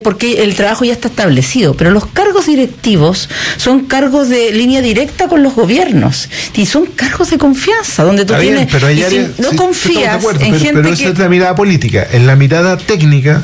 porque el trabajo ya está establecido, pero los cargos directivos son cargos de línea directa con los gobiernos y son cargos de confianza, donde tú tienes, pero y si no confías en gente pero esa es la mirada política. En la mirada técnica,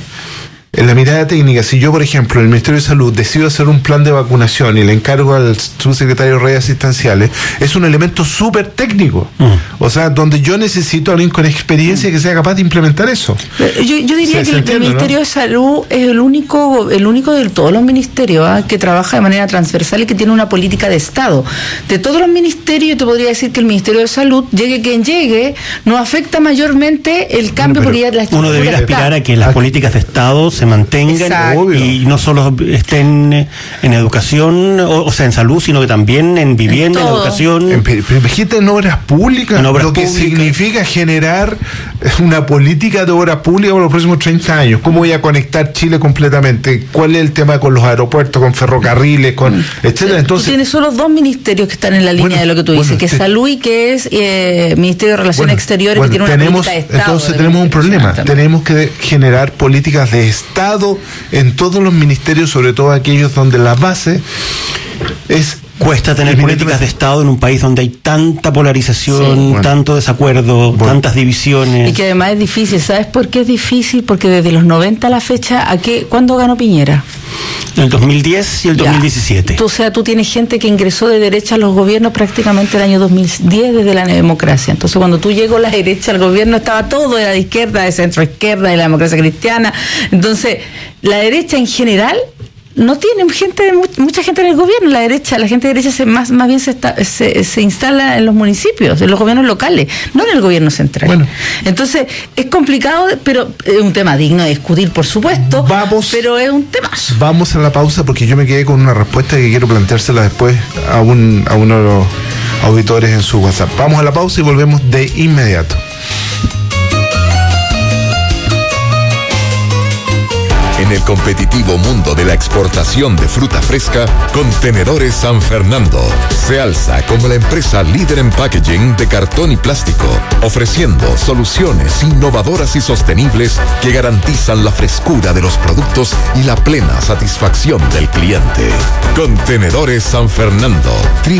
si yo, por ejemplo, en el Ministerio de Salud decido hacer un plan de vacunación y le encargo al subsecretario de redes asistenciales, es un elemento súper técnico. O sea, donde yo necesito a alguien con experiencia que sea capaz de implementar eso. Yo diría que el Ministerio de Salud es el único de todos los ministerios que trabaja de manera transversal y que tiene una política de Estado. De todos los ministerios, yo te podría decir que el Ministerio de Salud, llegue quien llegue, no afecta mayormente el cambio, porque ya la estructura uno debiera aspirar a que las políticas de Estado se mantengan y no solo estén en educación, o sea, en salud, sino que también en vivienda, en educación. Pero imagínate en obras públicas, que significa generar una política de obras públicas por los próximos 30 años. ¿Cómo voy a conectar Chile completamente? ¿Cuál es el tema con los aeropuertos, con ferrocarriles, etcétera? Entonces, tú tienes solo dos ministerios que están en la línea de lo que tú dices, que es Salud y que es Ministerio de Relaciones Exteriores, que tiene una política de Estado. Entonces tenemos un problema. Tenemos que generar políticas de Estado en todos los ministerios, sobre todo aquellos donde la base es... Cuesta tener políticas de Estado en un país donde hay tanta polarización, tanto desacuerdo, tantas divisiones. Y que además es difícil. ¿Sabes por qué es difícil? Porque desde los 90 a la fecha, ¿cuándo ganó Piñera? En el 2010 y el 2017. O sea, tú tienes gente que ingresó de derecha a los gobiernos prácticamente el año 2010 desde la democracia. Entonces, cuando tú llegó la derecha al gobierno, estaba todo, era de izquierda, de centro izquierda, de la democracia cristiana. Entonces, la derecha en general no tiene mucha gente en el gobierno. La gente de derecha más bien se instala en los municipios, en los gobiernos locales, no en el gobierno central. Bueno, entonces es complicado, pero es un tema digno de discutir, por supuesto. Pero es un temazo. Vamos a la pausa, porque yo me quedé con una respuesta que quiero planteársela después a uno de los auditores en su WhatsApp. Vamos a la pausa y volvemos de inmediato. En el competitivo mundo de la exportación de fruta fresca, Contenedores San Fernando se alza como la empresa líder en packaging de cartón y plástico, ofreciendo soluciones innovadoras y sostenibles que garantizan la frescura de los productos y la plena satisfacción del cliente. Contenedores San Fernando,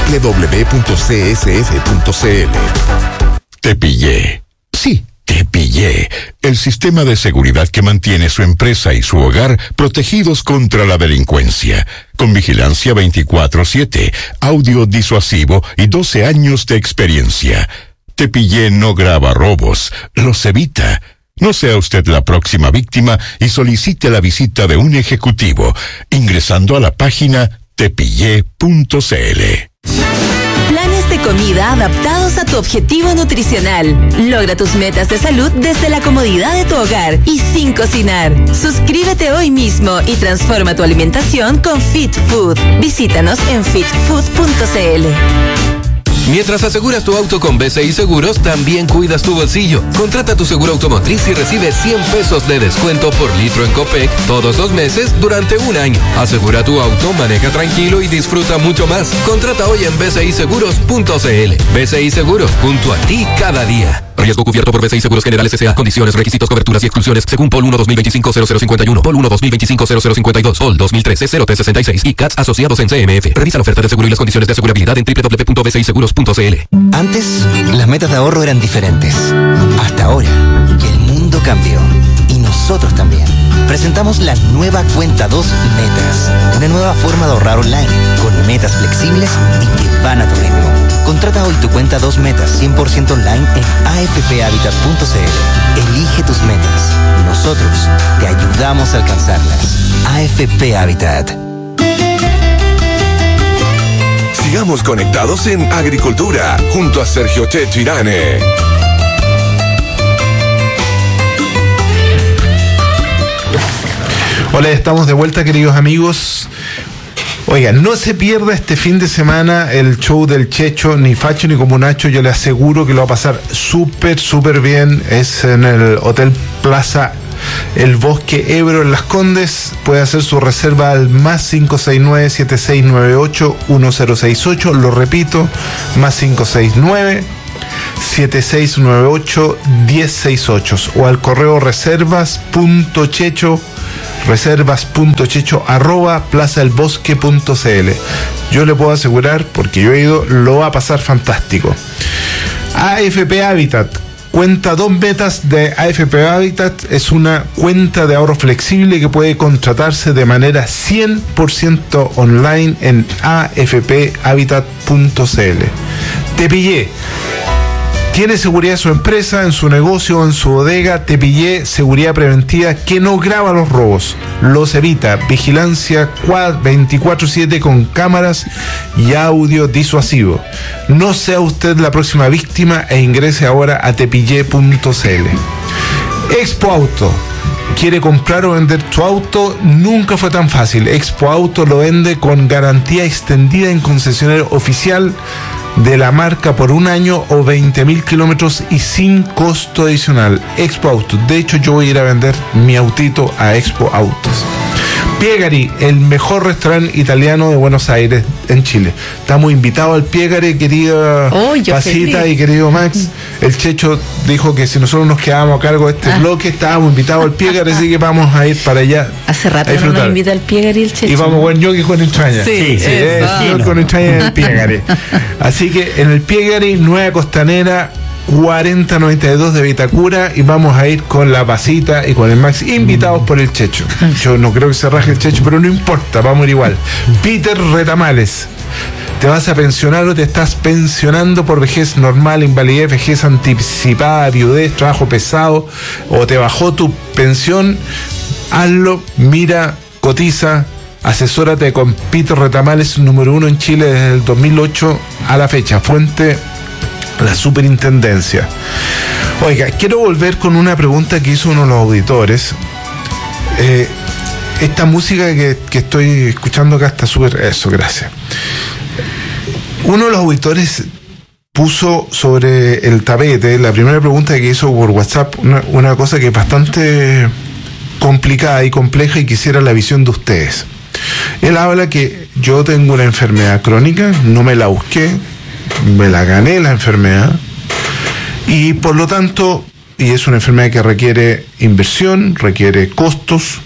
www.csf.cl. Te pillé. Sí. Te pillé. El sistema de seguridad que mantiene su empresa y su hogar protegidos contra la delincuencia. Con vigilancia 24/7, audio disuasivo y 12 años de experiencia. Te pillé no graba robos, los evita. No sea usted la próxima víctima y solicite la visita de un ejecutivo ingresando a la página tepillé.cl. Planes de comida adaptados a tu objetivo nutricional. Logra tus metas de salud desde la comodidad de tu hogar y sin cocinar. Suscríbete hoy mismo y transforma tu alimentación con Fit Food. Visítanos en fitfood.cl. Mientras aseguras tu auto con BCI Seguros, también cuidas tu bolsillo. Contrata tu seguro automotriz y recibe 100 pesos de descuento por litro en Copec todos los meses durante un año. Asegura tu auto, maneja tranquilo y disfruta mucho más. Contrata hoy en bciseguros.cl. BCI Seguros, junto a ti cada día. Riesgo cubierto por BCI Seguros Generales S.A. Condiciones, requisitos, coberturas y exclusiones según POL 1-2025-0051, POL 1-2025-0052, POL 2013-0366 y CATS asociados en CMF. Revisa la oferta de seguro y las condiciones de asegurabilidad en www.bciseguros.cl. Antes, las metas de ahorro eran diferentes. Hasta ahora, que el mundo cambió. Y nosotros también. Presentamos la nueva Cuenta 2 Metas. Una nueva forma de ahorrar online, con metas flexibles y que van a tu ritmo. Contrata hoy tu Cuenta 2 Metas 100% online en afphabitat.cl. Elige tus metas. Nosotros te ayudamos a alcanzarlas. AFP Habitat. Sigamos conectados en Agricultura, junto a Sergio Chechirane. Hola, estamos de vuelta, queridos amigos. Oigan, no se pierda este fin de semana el show del Checho, ni Facho ni Comunacho. Yo le aseguro que lo va a pasar súper bien. Es en el Hotel Plaza El Bosque Ebro en Las Condes. Puede hacer su reserva al más 569-7698-1068. Lo repito, más 569-7698-1068 o al correo reservas.checho reservas.checho@plazadelbosque.cl. Yo le puedo asegurar, porque yo he ido, lo va a pasar fantástico. AFP Habitat. Cuenta 2 metas de AFP Habitat es una cuenta de ahorro flexible que puede contratarse de manera 100% online en afphabitat.cl. Te pillé. Tiene seguridad en su empresa, en su negocio, en su bodega. Te pillé seguridad preventiva que no graba los robos, los evita. Vigilancia 24/7 con cámaras y audio disuasivo. No sea usted la próxima víctima e ingrese ahora a tepillé.cl. Expo Auto. ¿Quiere comprar o vender tu auto? Nunca fue tan fácil. Expo Auto lo vende con garantía extendida en concesionario oficial de la marca por 1 año o 20.000 kilómetros y sin costo adicional. Expo Auto. De hecho, yo voy a ir a vender mi autito a Expo Autos. Piegari, el mejor restaurante italiano de Buenos Aires, en Chile. Estamos invitados al Piegari, querida Pasita y querido Max. El Checho dijo que si nosotros nos quedábamos a cargo de este bloque, estábamos invitados al Piegari, así que vamos a ir para allá. Hace rato no nos invita al Piegari el Checho. Y vamos a buen yogi con entraña. Sí, con entraña en el Piegari. Así que en el Piegari, Nueva Costanera, 4092 de Vitacura, y vamos a ir con la Pasita y con el Max, invitados por el Checho. Yo no creo que se raje el Checho, pero no importa, vamos a ir igual. Peter Retamales. ¿Te vas a pensionar o te estás pensionando por vejez normal, invalidez, vejez anticipada, viudez, trabajo pesado, o te bajó tu pensión? Hazlo, mira, cotiza, asesórate con Peter Retamales, número 1 en Chile desde el 2008 a la fecha. Fuente: la superintendencia. Oiga, quiero volver con una pregunta que hizo uno de los auditores. Esta música que estoy escuchando acá está súper... Eso, gracias. Uno de los auditores puso sobre el tapete, la primera pregunta que hizo por WhatsApp, una cosa que es bastante complicada y compleja, y quisiera la visión de ustedes. Él habla que yo tengo una enfermedad crónica, no me la busqué, me la gané la enfermedad, y por lo tanto, y es una enfermedad que requiere inversión, requiere costos,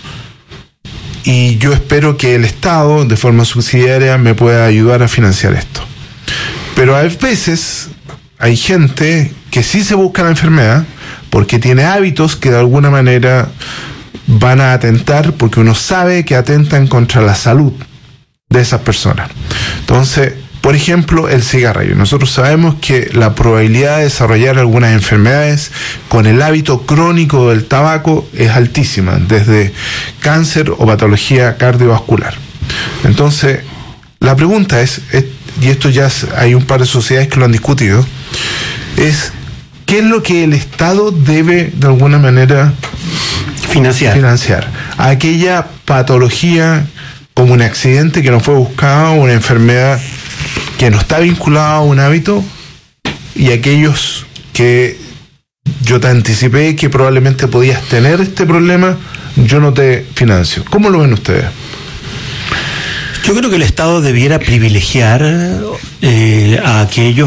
y yo espero que el Estado, de forma subsidiaria, me pueda ayudar a financiar esto. Pero a veces hay gente que sí se busca la enfermedad porque tiene hábitos que de alguna manera van a atentar, porque uno sabe que atentan contra la salud de esas personas. Entonces, por ejemplo, el cigarrillo. Nosotros sabemos que la probabilidad de desarrollar algunas enfermedades con el hábito crónico del tabaco es altísima, desde cáncer o patología cardiovascular. Entonces, la pregunta es, y esto ya hay un par de sociedades que lo han discutido, es ¿qué es lo que el Estado debe de alguna manera financiar? Aquella patología como un accidente que no fue buscado, una enfermedad que no está vinculada a un hábito, y aquellos que yo te anticipé que probablemente podías tener este problema, yo no te financio. ¿Cómo lo ven ustedes? Yo creo que el Estado debiera privilegiar a aquellos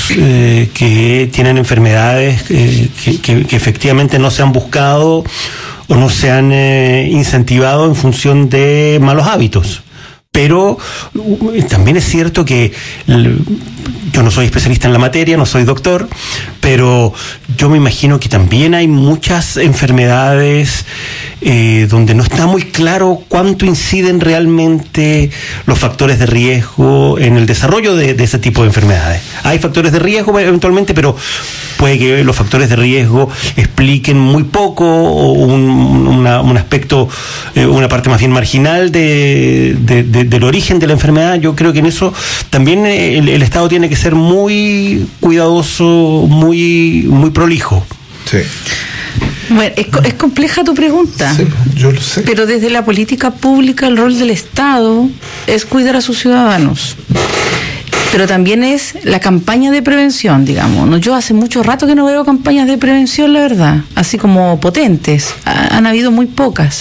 que tienen enfermedades que efectivamente no se han buscado o no se han incentivado en función de malos hábitos. Pero también es cierto que yo no soy especialista en la materia, no soy doctor, pero yo me imagino que también hay muchas enfermedades donde no está muy claro cuánto inciden realmente los factores de riesgo en el desarrollo de ese tipo de enfermedades. Hay factores de riesgo eventualmente, pero puede que los factores de riesgo expliquen muy poco o un aspecto, una parte más bien marginal del origen de la enfermedad. Yo creo que en eso también el Estado tiene que ser muy cuidadoso, muy prolijo. Sí. Bueno, es compleja tu pregunta. Sí, yo lo sé. Pero desde la política pública el rol del Estado es cuidar a sus ciudadanos. Pero también es la campaña de prevención, digamos. Yo hace mucho rato que no veo campañas de prevención, la verdad, así como potentes. Han habido muy pocas.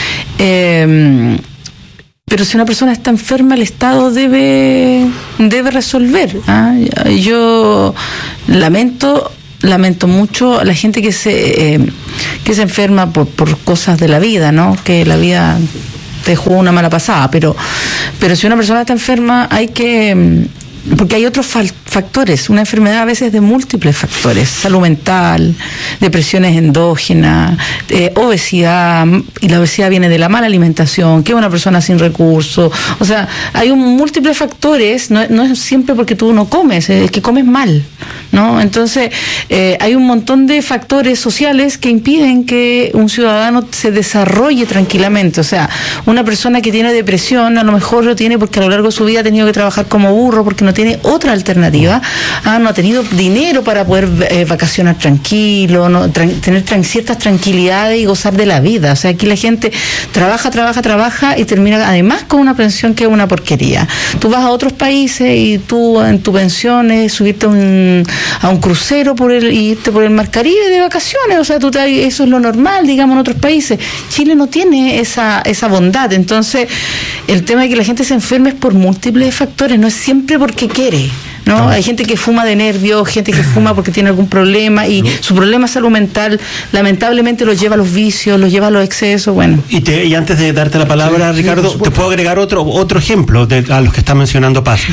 Pero si una persona está enferma, el Estado debe resolver. Yo lamento lamento mucho a la gente que se enferma por cosas de la vida, ¿no? Que la vida te jugó una mala pasada, pero si una persona está enferma hay que... Porque hay otros factores, una enfermedad a veces de múltiples factores, salud mental, depresiones endógenas, obesidad, y la obesidad viene de la mala alimentación, que es una persona sin recursos, o sea, hay múltiples factores, no es siempre porque tú no comes, es que comes mal, ¿no? Entonces, hay un montón de factores sociales que impiden que un ciudadano se desarrolle tranquilamente, o sea, una persona que tiene depresión a lo mejor lo tiene porque a lo largo de su vida ha tenido que trabajar como burro, porque no tiene otra alternativa, no ha tenido dinero para poder vacacionar tranquilo, tener ciertas tranquilidades y gozar de la vida. O sea, aquí la gente trabaja y termina además con una pensión que es una porquería. Tú vas a otros países y tú en tu pensión es subirte a un crucero y irte por el Mar Caribe de vacaciones. O sea, eso es lo normal, digamos, en otros países. Chile no tiene esa bondad. Entonces, el tema de que la gente se enferme es por múltiples factores, no es siempre porque quiere, ¿no? Hay gente que fuma de nervios, gente que fuma porque tiene algún problema y su problema de salud mental lamentablemente lo lleva a los vicios, lo lleva a los excesos, bueno. Y antes de darte la palabra, Ricardo, te puedo agregar otro ejemplo a los que está mencionando Paz.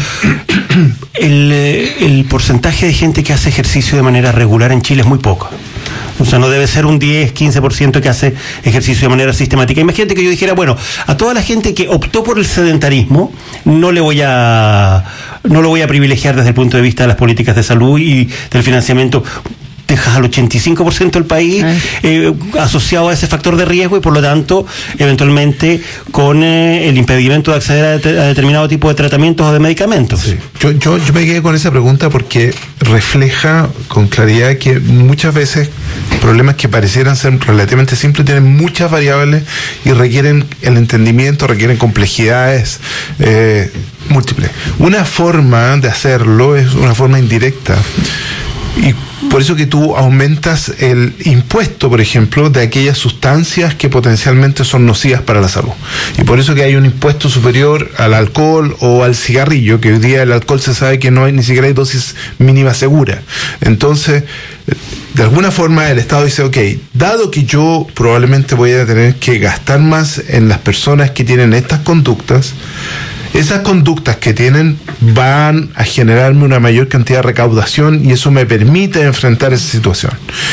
El porcentaje de gente que hace ejercicio de manera regular en Chile es muy poco. O sea, no debe ser un 10, 15% que hace ejercicio de manera sistemática. Imagínate que yo dijera, bueno, a toda la gente que optó por el sedentarismo, no lo voy a privilegiar desde el punto de vista de las políticas de salud y del financiamiento. Dejas al 85% del país asociado a ese factor de riesgo y por lo tanto, eventualmente, con el impedimento de acceder a determinado tipo de tratamientos o de medicamentos. Sí. Yo me quedé con esa pregunta porque refleja con claridad que muchas veces problemas que parecieran ser relativamente simples tienen muchas variables y requieren el entendimiento, requieren complejidades múltiples. Una forma de hacerlo es una forma indirecta. Y por eso que tú aumentas el impuesto, por ejemplo, de aquellas sustancias que potencialmente son nocivas para la salud. Y por eso que hay un impuesto superior al alcohol o al cigarrillo, que hoy día el alcohol se sabe que no hay, ni siquiera hay dosis mínima segura. Entonces, de alguna forma el Estado dice, ok, dado que yo probablemente voy a tener que gastar más en las personas que tienen estas conductas, esas conductas que tienen van a generarme una mayor cantidad de recaudación y eso me permite enfrentar esa situación.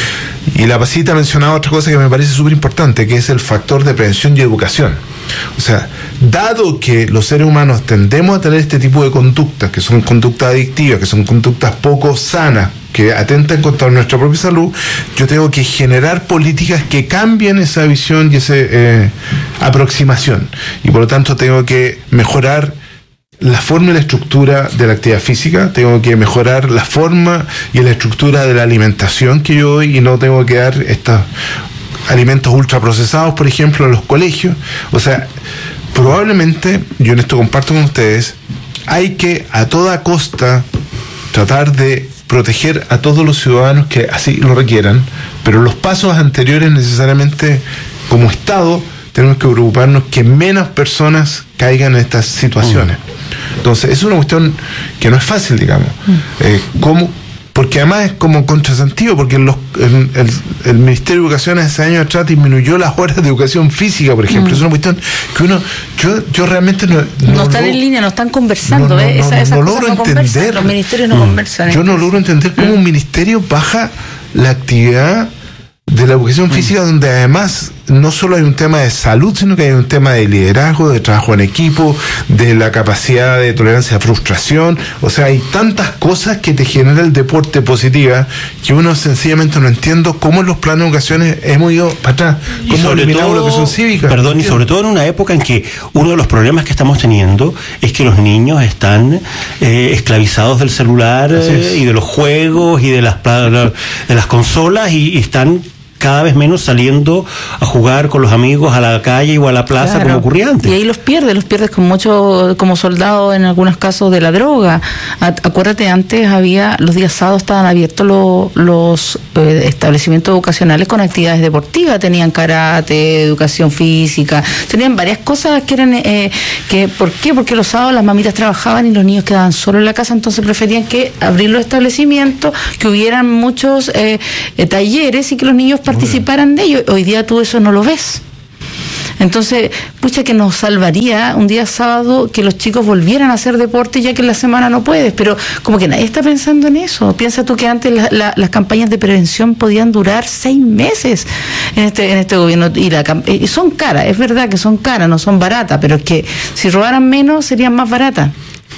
Y la Pasita ha mencionado otra cosa que me parece súper importante, que es el factor de prevención y educación. O sea, dado que los seres humanos tendemos a tener este tipo de conductas, que son conductas adictivas, que son conductas poco sanas, que atentan contra nuestra propia salud, yo tengo que generar políticas que cambien esa visión y esa aproximación. Y por lo tanto tengo que mejorar la forma y la estructura de la actividad física, tengo que mejorar la forma y la estructura de la alimentación que yo doy y no tengo que dar estos alimentos ultraprocesados, por ejemplo, en los colegios. O sea, probablemente, yo en esto comparto con ustedes, hay que a toda costa tratar de proteger a todos los ciudadanos que así lo requieran, pero los pasos anteriores necesariamente como Estado tenemos que preocuparnos que menos personas caigan en estas situaciones. Entonces, es una cuestión que no es fácil, digamos. Porque además es como contrasentido, porque el Ministerio de Educación hace años atrás disminuyó las horas de educación física, por ejemplo. Es una cuestión que yo realmente no están en línea, no están conversando. No logro entender. Los ministerios no conversan. Yo no logro entender cómo un ministerio baja la actividad de la educación física, donde además no solo hay un tema de salud, sino que hay un tema de liderazgo, de trabajo en equipo, de la capacidad de tolerancia a frustración. O sea, hay tantas cosas que te genera el deporte positiva que uno sencillamente no entiende cómo en los planes de educación hemos ido para atrás, cómo eliminamos la educación cívica. Perdón, y sobre todo en una época en que uno de los problemas que estamos teniendo es que los niños están esclavizados del celular y de los juegos y de las consolas y están cada vez menos saliendo a jugar con los amigos a la calle o a la plaza, como ocurría antes. Y ahí los pierdes con mucho, como soldados en algunos casos de la droga. Acuérdate, antes los días sábados estaban abiertos los establecimientos educacionales con actividades deportivas, tenían karate, educación física, tenían varias cosas que eran, ¿por qué? Porque los sábados las mamitas trabajaban y los niños quedaban solos en la casa, entonces preferían que abrir los establecimientos, que hubieran muchos talleres y que los niños participaran de ellos. Hoy día tú eso no lo ves. Entonces, pucha, que nos salvaría un día sábado que los chicos volvieran a hacer deporte, ya que en la semana no puedes, pero como que nadie está pensando en eso. Piensa tú que antes las campañas de prevención podían durar 6 meses en este gobierno, y son caras, es verdad que son caras, no son baratas, pero es que si robaran menos serían más baratas.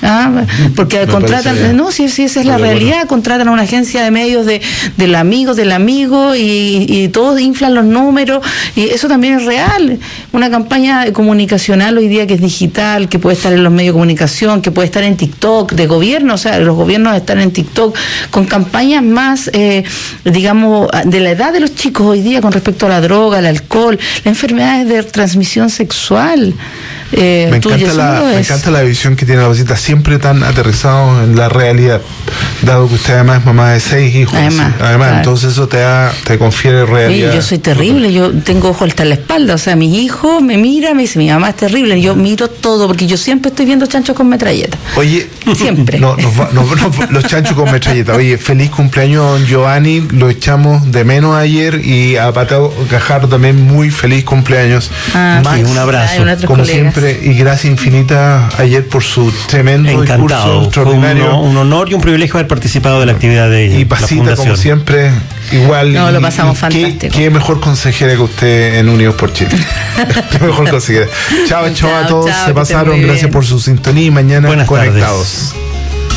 Porque contratan, no, si esa es la realidad, contratan a una agencia de medios del amigo y todos inflan los números, y eso también es real. Una campaña comunicacional hoy día que es digital, que puede estar en los medios de comunicación, que puede estar en TikTok de gobierno, o sea, los gobiernos están en TikTok con campañas más, digamos, de la edad de los chicos hoy día con respecto a la droga, el alcohol, las enfermedades de transmisión sexual. Me encanta la visión que tiene la Pasita, siempre tan aterrizado en la realidad, dado que usted además es mamá de 6 hijos. Además, claro. Entonces eso te confiere realidad. Sí, yo soy terrible, yo tengo ojos hasta la espalda, o sea, mi hijo me mira, me dice, mi mamá es terrible, yo miro todo, porque yo siempre estoy viendo chanchos con metralleta. Oye, siempre. Los chanchos con metralleta. Oye, feliz cumpleaños, Giovanni, lo echamos de menos ayer, y a Pateo Cajarro también muy feliz cumpleaños. Max, un abrazo. Como siempre, y gracias infinita ayer por su tremendo discurso extraordinario. Fue un honor y un privilegio haber participado de la actividad de y Pasita, como siempre, igual. No, lo pasamos fantástico. Qué mejor consejera que usted en Unidos por Chile. Qué mejor consejera. Chao a todos, se pasaron, gracias por su sintonía, y mañana buenas conectados. Tardes.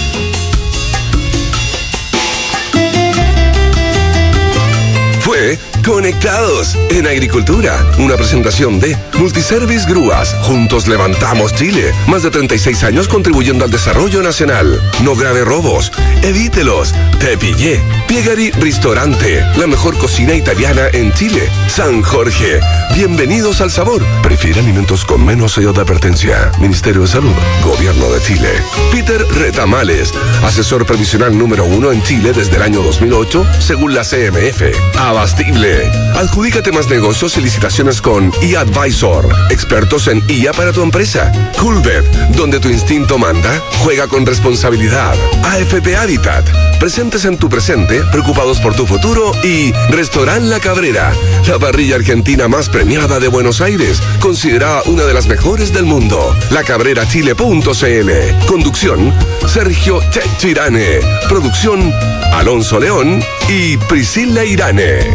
Conectados en Agricultura, una presentación de Multiservice Grúas. Juntos levantamos Chile. Más de 36 años contribuyendo al desarrollo nacional. No grave robos, evítelos. Te pillé. Piegari Ristorante, la mejor cocina italiana en Chile. San Jorge, bienvenidos al sabor. Prefiere alimentos con menos sello de advertencia. Ministerio de Salud, Gobierno de Chile. Peter Retamales, asesor previsional número 1 en Chile desde el año 2008, según la CMF. Abastible. Adjudícate más negocios y licitaciones con eAdvisor, expertos en IA para tu empresa. Coolbet, donde tu instinto manda, juega con responsabilidad. AFP Habitat, presentes en tu presente, preocupados por tu futuro. Y Restaurant La Cabrera, la parrilla argentina más premiada de Buenos Aires, considerada una de las mejores del mundo. lacabrerachile.cl. Conducción, Sergio Checho Irane. Producción, Alonso León y Priscila Irane.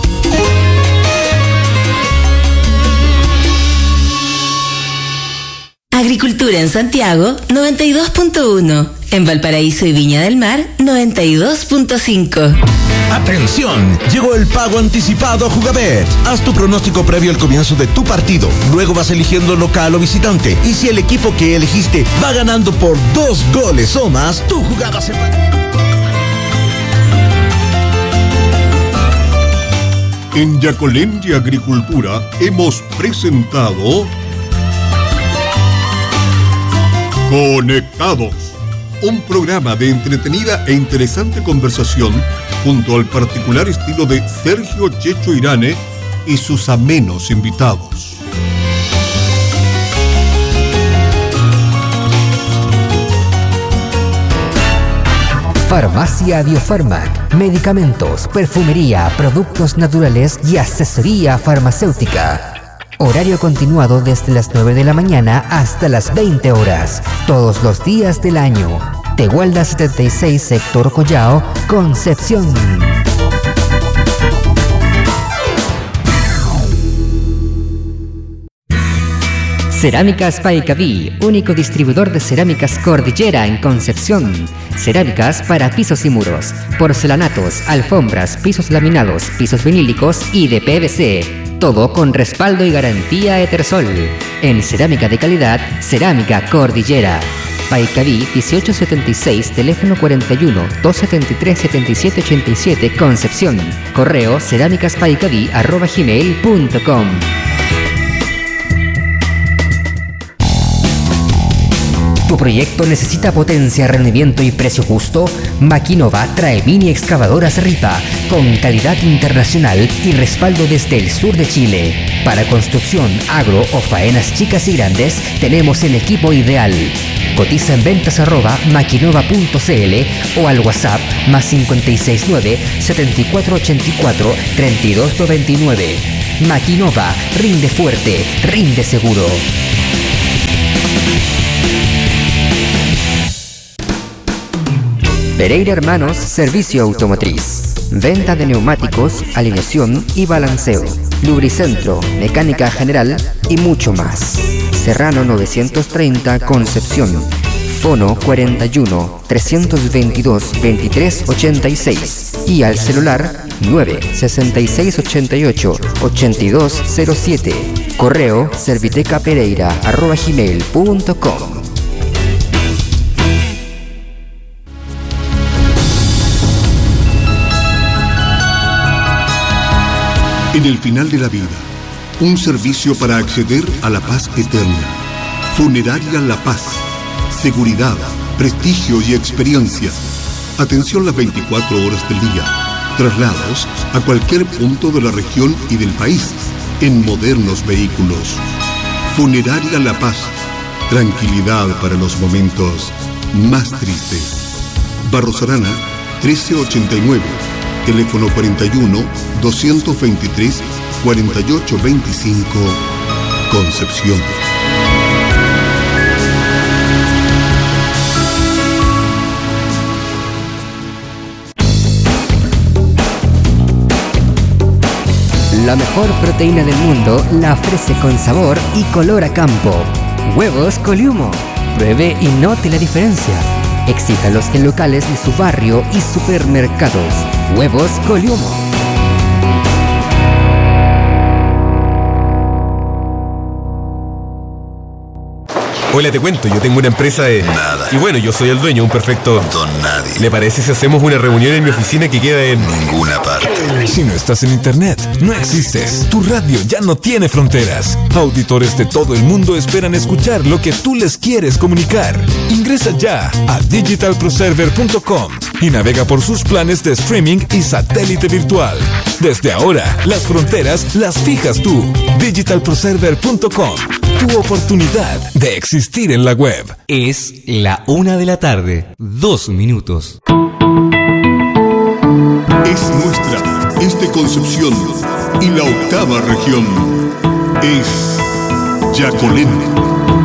Agricultura en Santiago, 92.1. En Valparaíso y Viña del Mar, 92.5. ¡Atención! Llegó el pago anticipado a Jugabet. Haz tu pronóstico previo al comienzo de tu partido. Luego vas eligiendo local o visitante. Y si el equipo que elegiste va ganando por 2 goles o más, tu jugada se va. En Yacolendia Agricultura hemos presentado Conectados, un programa de entretenida e interesante conversación junto al particular estilo de Sergio Checho Irane y sus amenos invitados. Farmacia Biofarmac, medicamentos, perfumería, productos naturales y asesoría farmacéutica. Horario continuado desde las 9 de la mañana hasta las 20 horas, todos los días del año. Tehuelda 76, Sector Collao, Concepción. Cerámicas Paicaví, único distribuidor de cerámicas Cordillera en Concepción. Cerámicas para pisos y muros, porcelanatos, alfombras, pisos laminados, pisos vinílicos y de PVC. Todo con respaldo y garantía Etersol. En cerámica de calidad, Cerámica Cordillera. Paicarí 1876, teléfono 41 273 7787, Concepción. Correo cerámicaspaicarí@gmail.com. ¿Tu proyecto necesita potencia, rendimiento y precio justo? Maquinova trae mini excavadoras Ripa con calidad internacional y respaldo desde el sur de Chile. Para construcción, agro o faenas chicas y grandes, tenemos el equipo ideal. Cotiza en ventas@maquinova.cl o al WhatsApp +569 7484 3299. Maquinova, rinde fuerte, rinde seguro. Pereira Hermanos, servicio automotriz. Venta de neumáticos, alineación y balanceo. Lubricentro, mecánica general y mucho más. Serrano 930, Concepción. Fono 41 322 2386 y al celular 96688 8207. Correo servitecapereira@gmail.com. En el final de la vida, un servicio para acceder a la paz eterna. Funeraria La Paz. Seguridad, prestigio y experiencia. Atención las 24 horas del día. Traslados a cualquier punto de la región y del país en modernos vehículos. Funeraria La Paz. Tranquilidad para los momentos más tristes. Barros Arana, 1389. Teléfono 41 223 4825, Concepción. La mejor proteína del mundo la ofrece con sabor y color a campo. Huevos Coliumo. Pruebe y note la diferencia. Exíjalos en locales de su barrio y supermercados. Huevos Coliumo. Hola, te cuento, yo tengo una empresa de... Nada. Y bueno, yo soy el dueño, un perfecto... Don nadie. ¿Le parece si hacemos una reunión en mi oficina que queda en... Ninguna parte. Si no estás en internet, no existes. Tu radio ya no tiene fronteras. Auditores de todo el mundo esperan escuchar lo que tú les quieres comunicar. Ingresa ya a digitalproserver.com y navega por sus planes de streaming y satélite virtual. Desde ahora, las fronteras las fijas tú. digitalproserver.com. Tu oportunidad de existir en la web. Es la 1:00 PM, 2 Es nuestra, es de Concepción y la 8ª región. Es Yacolén.